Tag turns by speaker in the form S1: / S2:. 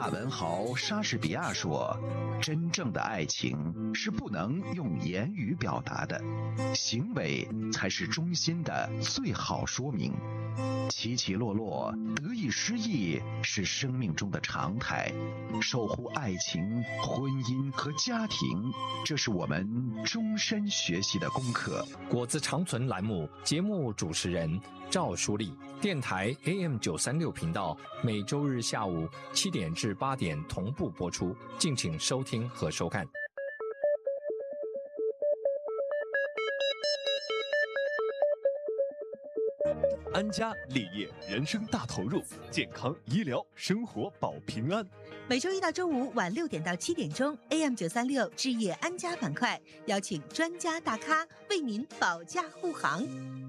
S1: 大文豪莎士比亚说：“真正的爱情是不能用言语表达的，行为才是衷心的最好说明。起起落落，得意失意是生命中的常态。守护爱情、婚姻和家庭，这是我们终身学习的功课。”
S2: 果子长存栏目节目主持人赵淑丽，电台 AM936频道，每周日下午7点至8点同步播出，敬请收听和收看。
S3: 安家立业，人生大投入，健康医疗，生活保平安。
S4: 每周一到周五晚6点到7点钟 ，AM936置业安家板块，邀请专家大咖为您保驾护航。